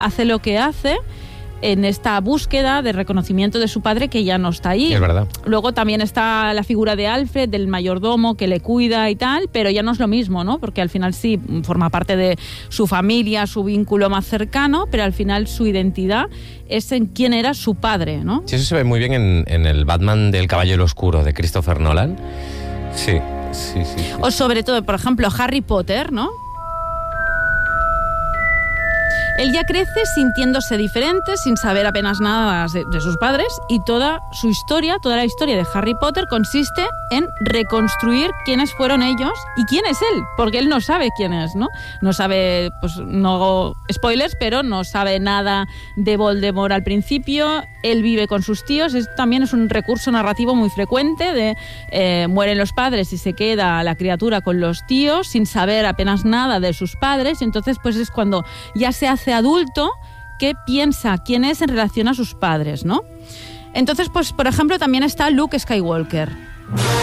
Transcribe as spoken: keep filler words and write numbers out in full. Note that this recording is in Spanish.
hace lo que hace en esta búsqueda de reconocimiento de su padre que ya no está ahí. Es verdad. Luego también está la figura de Alfred, del mayordomo que le cuida y tal, pero ya no es lo mismo, ¿no? Porque al final sí forma parte de su familia, su vínculo más cercano, pero al final su identidad es en quién era su padre, ¿no? Sí, eso se ve muy bien en, en el Batman del Caballero Oscuro de Christopher Nolan. Sí, sí, sí, sí. O sobre todo, por ejemplo, Harry Potter, ¿no? Él ya crece sintiéndose diferente, sin saber apenas nada de, de sus padres, y toda su historia, toda la historia de Harry Potter consiste en reconstruir quiénes fueron ellos y quién es él, porque él no sabe quién es, ¿no? No sabe, pues no hago spoilers, pero no sabe nada de Voldemort al principio. Él vive con sus tíos. Esto también es un recurso narrativo muy frecuente de eh, mueren los padres y se queda la criatura con los tíos sin saber apenas nada de sus padres, y entonces pues es cuando ya se hace adulto que piensa quién es en relación a sus padres, ¿no? Entonces, pues por ejemplo, también está Luke Skywalker.